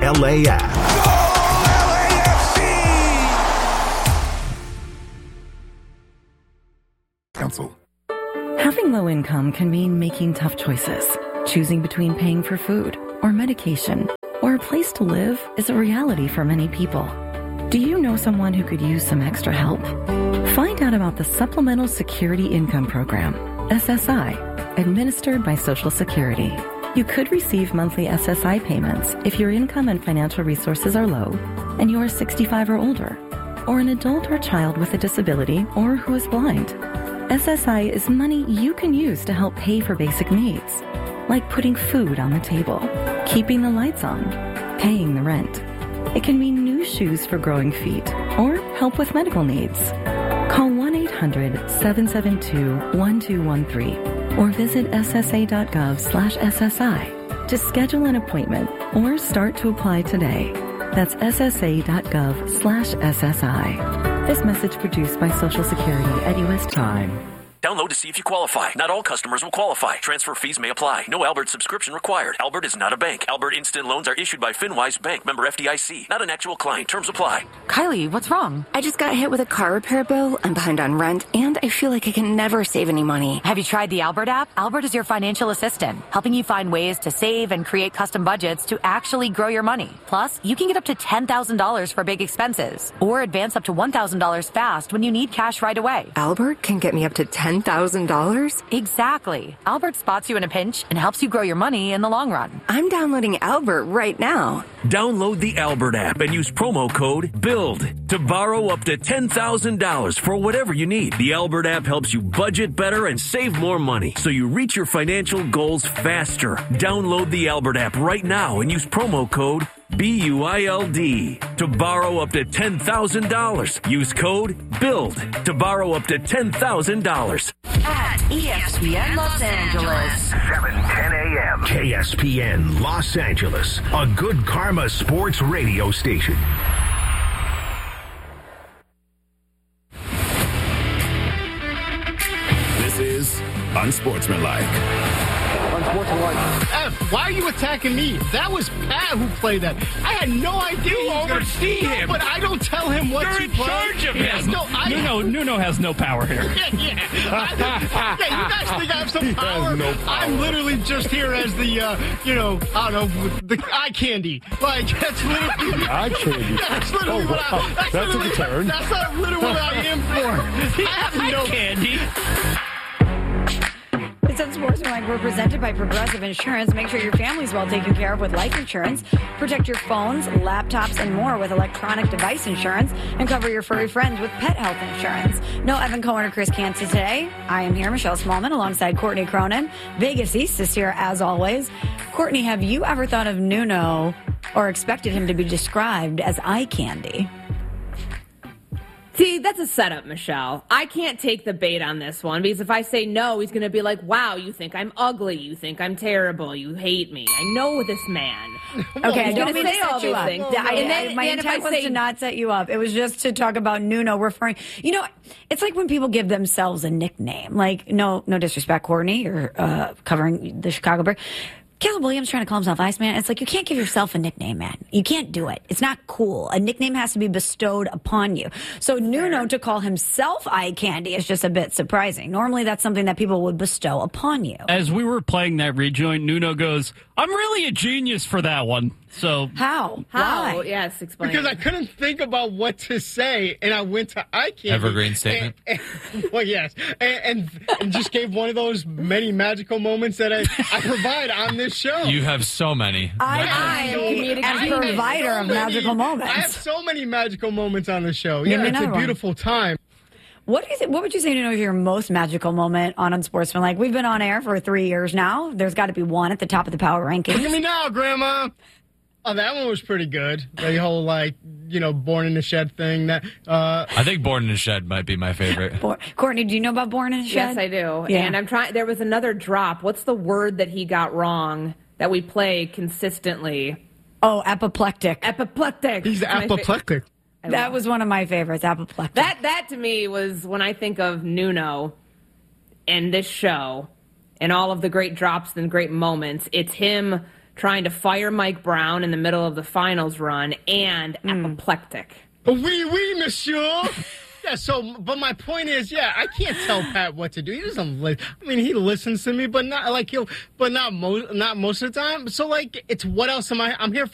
LA app. Council. Having low income can mean making tough choices. Choosing between paying for food or medication or a place to live is a reality for many people. Do you know someone who could use some extra help? Find out about the Supplemental Security Income Program, SSI, administered by Social Security. You could receive monthly SSI payments if your income and financial resources are low and you are 65 or older, or an adult or child with a disability or who is blind. SSI is money you can use to help pay for basic needs, like putting food on the table, keeping the lights on, paying the rent. It can mean new shoes for growing feet or help with medical needs. Call 1-800-772-1213 or visit ssa.gov/SSI to schedule an appointment or start to apply today. That's ssa.gov/SSI. This message produced by Social Security at U.S. Time. Download to see if you qualify. Not all customers will qualify. Transfer fees may apply. No Albert subscription required. Albert is not a bank. Albert Instant Loans are issued by FinWise Bank, member FDIC. Not an actual client. Terms apply. Kylie, what's wrong? I just got hit with a car repair bill. I'm behind on rent, and I feel like I can never save any money. Have you tried the Albert app? Albert is your financial assistant, helping you find ways to save and create custom budgets to actually grow your money. Plus, you can get up to $10,000 for big expenses, or advance up to $1,000 fast when you need cash right away. Albert can get me up to $10,000? Exactly. Albert spots you in a pinch and helps you grow your money in the long run. I'm downloading Albert right now. Download the Albert app and use promo code BUILD to borrow up to $10,000 for whatever you need. The Albert app helps you budget better and save more money so you reach your financial goals faster. Download the Albert app right now and use promo code BUILD to borrow up to $10,000. Use code BUILD to borrow up to $10,000. At ESPN Los Angeles. 7:10 a.m. KSPN Los Angeles, a Good Karma Sports radio station. This is Unsportsmanlike. F, why are you attacking me? That was Pat who played that. I had no idea he was going to see him. But I don't tell him what to play. You're in charge of him. Nuno has no power here. You guys think I have some power? No power. I'm literally just here as the, the eye candy. Like, that's literally... Eye candy? That's literally what I... That took a turn. That's not literally what I am for. I have no candy. It's Unsportsmanlike. We're presented by Progressive Insurance. Make sure your family's well taken care of with life insurance. Protect your phones, laptops, and more with electronic device insurance. And cover your furry friends with pet health insurance. No Evan Cohen or Chris Canty today. I am here, Michelle Smallman, alongside Courtney Cronin. Vegas East is here, as always. Courtney, have you ever thought of Nuno or expected him to be described as eye candy? See, that's a setup, Michelle. I can't take the bait on this one because if I say no, he's going to be like, wow, you think I'm ugly. You think I'm terrible. You hate me. I know this man. Okay, I don't mean to set you up. My and intent was to not set you up. It was just to talk about Nuno referring. You know, it's like when people give themselves a nickname. Like, no disrespect, Courtney, or covering the Chicago Bears. Caleb Williams trying to call himself Iceman. It's like, you can't give yourself a nickname, man. You can't do it. It's not cool. A nickname has to be bestowed upon you. So Nuno to call himself Eye Candy is just a bit surprising. Normally that's something that people would bestow upon you. As we were playing that rejoin, Nuno goes, I'm really a genius for that one. So How? Why? Yes, explain. Because I couldn't think about what to say, and I went to eye candy. Evergreen statement. Well, yes. And just gave one of those many magical moments that I provide on this show. You have so many. I am a provider of magical moments. I have so many magical moments on the show. Yeah, it's a beautiful time. What would you say, Nuno, is your most magical moment on Unsportsmanlike? We've been on air for 3 years now. There's got to be one at the top of the power rankings. Look at me now, Grandma. Oh, that one was pretty good. The whole, Born in the Shed thing. I think Born in the Shed might be my favorite. Courtney, do you know about Born in the Shed? Yes, I do. Yeah. And I'm trying. There was another drop. What's the word that he got wrong that we play consistently? Oh, apoplectic. Apoplectic. He's apoplectic. That was one of my favorites, apoplectic. That to me was when I think of Nuno and this show and all of the great drops and great moments. It's him trying to fire Mike Brown in the middle of the finals run, and apoplectic. Oui, monsieur. Yeah, but my point is, I can't tell Pat what to do. He doesn't listen. I mean, he listens to me, but not most of the time. So, like, it's what else am I? I'm here